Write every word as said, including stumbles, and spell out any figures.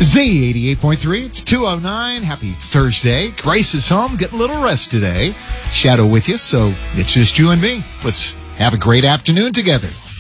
Z eighty-eight point three, it's two oh nine. Happy Thursday. Grace is home, getting a little rest today. Shadow with you, so it's just you and me. Let's have a great afternoon together.